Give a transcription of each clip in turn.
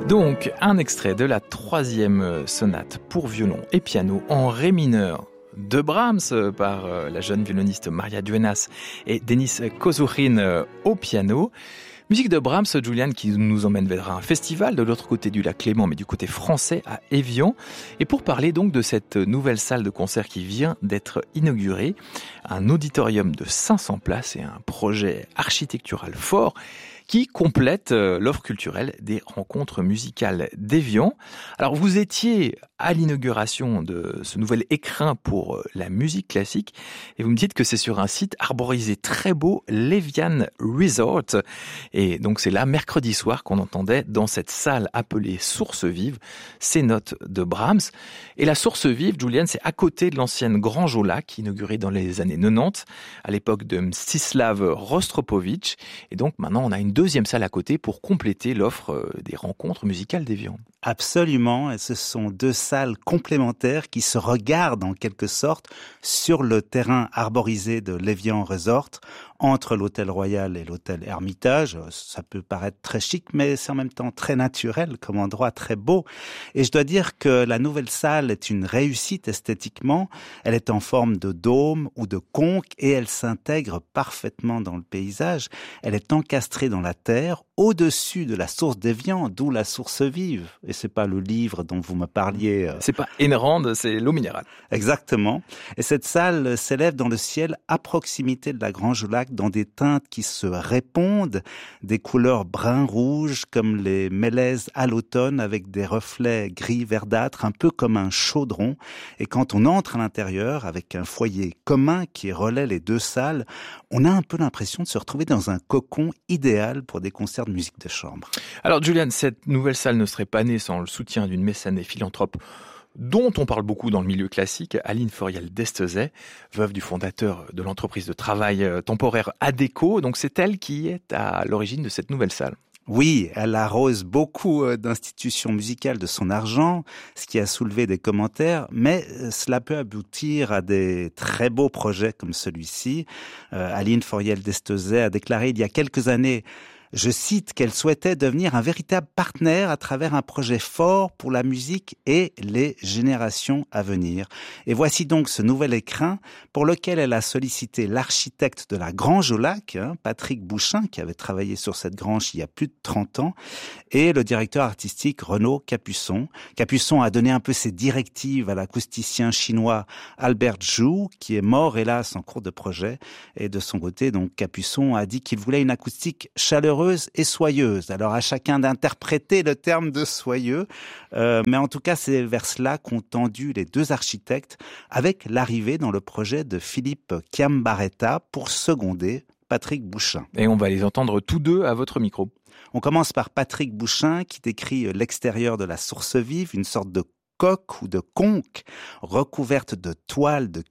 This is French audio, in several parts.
Donc, un extrait de la 3e sonate pour violon et piano en ré mineur de Brahms par la jeune violoniste Maria Duenas et Denis Kozourin au piano. Musique de Brahms, Julian, qui nous emmène vers un festival de l'autre côté du lac Léman, mais du côté français à Évian. Et pour parler donc de cette nouvelle salle de concert qui vient d'être inaugurée, un auditorium de 500 places et un projet architectural fort qui complète l'offre culturelle des rencontres musicales d'Évian. Alors vous étiez à l'inauguration de ce nouvel écrin pour la musique classique et vous me dites que c'est sur un site arborisé très beau, l'Évian Resort. Et donc c'est là, mercredi soir, qu'on entendait dans cette salle appelée Source Vive ces notes de Brahms. Et la Source Vive, Julian, c'est à côté de l'ancienne Grange au Lac, inaugurée dans les années 90, à l'époque de Mstislav Rostropovitch. Et donc maintenant on a une deuxième salle à côté pour compléter l'offre des rencontres musicales d'Évian. Absolument, et ce sont deux salles complémentaires qui se regardent en quelque sorte sur le terrain arborisé de l'Évian Resort, entre l'hôtel Royal et l'hôtel Hermitage. Ça peut paraître très chic, mais c'est en même temps très naturel comme endroit, très beau. Et je dois dire que la nouvelle salle est une réussite esthétiquement. Elle est en forme de dôme ou de conque et elle s'intègre parfaitement dans le paysage. Elle est encastrée dans la terre, au-dessus de la source d'Évian, d'où la source vive. Et c'est pas le livre dont vous me parliez. C'est pas Enrand, c'est l'eau minérale. Exactement. Et cette salle s'élève dans le ciel à proximité de la Grange au Lac, dans des teintes qui se répondent, des couleurs brun-rouge comme les mélèzes à l'automne avec des reflets gris verdâtres, un peu comme un chaudron. Et quand on entre à l'intérieur avec un foyer commun qui relaie les deux salles, on a un peu l'impression de se retrouver dans un cocon idéal pour des concerts de musique de chambre. Alors Julian, cette nouvelle salle ne serait pas née sans le soutien d'une mécène et philanthrope dont on parle beaucoup dans le milieu classique, Aline Foriel d'Estezet, veuve du fondateur de l'entreprise de travail temporaire Adéco. Donc c'est elle qui est à l'origine de cette nouvelle salle. Oui, elle arrose beaucoup d'institutions musicales de son argent, ce qui a soulevé des commentaires, mais cela peut aboutir à des très beaux projets comme celui-ci. Aline Foriel d'Estezet a déclaré il y a quelques années, je cite, qu'elle souhaitait devenir un véritable partenaire à travers un projet fort pour la musique et les générations à venir. Et voici donc ce nouvel écrin pour lequel elle a sollicité l'architecte de la Grange au Lac, Patrick Bouchin, qui avait travaillé sur cette grange il y a plus de 30 ans, et le directeur artistique Renaud Capuçon. Capuçon a donné un peu ses directives à l'acousticien chinois Albert Zhu, qui est mort hélas en cours de projet. Et de son côté, donc Capuçon a dit qu'il voulait une acoustique chaleureuse et soyeuse. Alors à chacun d'interpréter le terme de soyeux, mais en tout cas c'est vers cela qu'ont tendu les deux architectes avec l'arrivée dans le projet de Philippe Chiambaretta pour seconder Patrick Bouchin. Et on va les entendre tous deux à votre micro. On commence par Patrick Bouchin qui décrit l'extérieur de la source vive, une sorte de coque ou de conque recouverte de tuiles de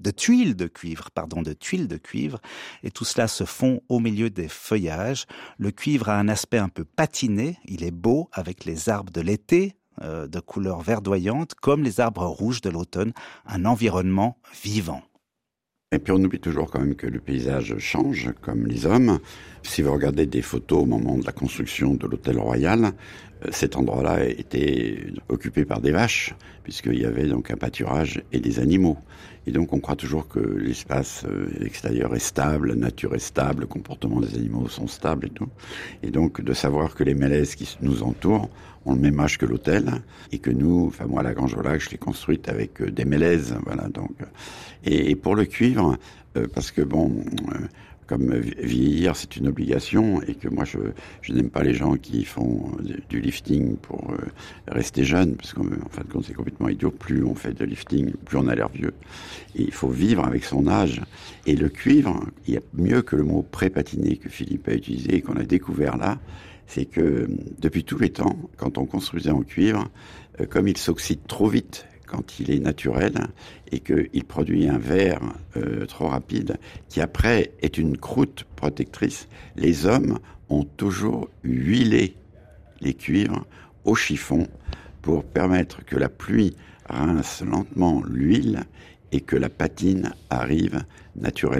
cuivre, et tout cela se fond au milieu des feuillages. Le cuivre a un aspect un peu patiné, il est beau avec les arbres de l'été, de couleur verdoyante, comme les arbres rouges de l'automne, un environnement vivant. Et puis on oublie toujours quand même que le paysage change, comme les hommes. Si vous regardez des photos au moment de la construction de l'hôtel Royal, cet endroit-là était occupé par des vaches, puisqu'il y avait donc un pâturage et des animaux. Et donc on croit toujours que l'espace extérieur est stable, la nature est stable, le comportement des animaux sont stables et tout. Et donc de savoir que les mélèzes qui nous entourent ont le même âge que l'hôtel, et que nous, enfin moi la Grange au Lac, je l'ai construite avec des mélèzes, voilà. Donc et pour le cuivre, parce que comme vieillir c'est une obligation, et que moi je n'aime pas les gens qui font du lifting pour rester jeune, parce qu'en fin de compte c'est complètement idiot. Plus on fait de lifting, plus on a l'air vieux. Et il faut vivre avec son âge. Et le cuivre, il y a mieux que le mot pré-patiné que Philippe a utilisé et qu'on a découvert là, c'est que depuis tous les temps, quand on construisait en cuivre, comme il s'oxyde trop vite quand il est naturel, et qu'il produit un verre trop rapide, qui après est une croûte protectrice, les hommes ont toujours huilé les cuivres au chiffon pour permettre que la pluie rince lentement l'huile et que la patine arrive naturellement.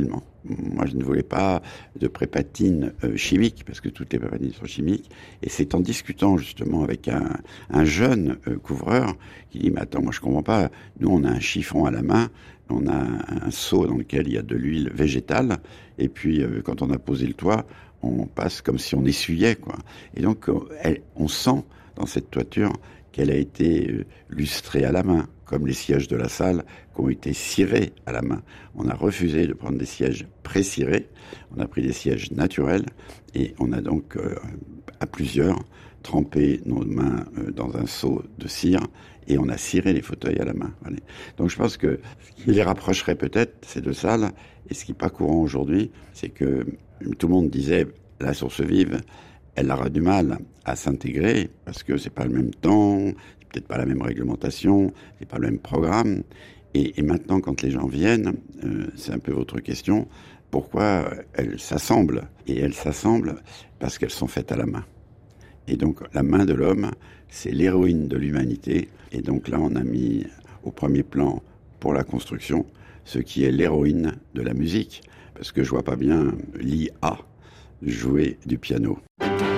moi je ne voulais pas de prépatine chimique, parce que toutes les prépatines sont chimiques. Et c'est en discutant justement avec un jeune couvreur qui dit, mais attends, moi je comprends pas, nous on a un chiffon à la main, on a un seau dans lequel il y a de l'huile végétale, et puis quand on a posé le toit, on passe comme si on essuyait, quoi. Et donc on sent dans cette toiture qu'elle a été lustrée à la main, comme les sièges de la salle qui ont été cirés à la main. On a refusé de prendre des sièges pré-cirés, on a pris des sièges naturels, et on a donc, à plusieurs, trempé nos mains dans un seau de cire, et on a ciré les fauteuils à la main. Voilà. Donc je pense que ce qui les rapprocherait peut-être, ces deux salles, et ce qui n'est pas courant aujourd'hui, c'est que tout le monde disait, la source vive, elle aura du mal à s'intégrer parce que c'est pas le même temps, c'est peut-être pas la même réglementation, c'est pas le même programme. Et maintenant, quand les gens viennent, c'est un peu votre question, pourquoi elles s'assemblent? Et elles s'assemblent parce qu'elles sont faites à la main. Et donc, la main de l'homme, c'est l'héroïne de l'humanité. Et donc là, on a mis au premier plan, pour la construction, ce qui est l'héroïne de la musique. Parce que je vois pas bien l'IA jouer du piano.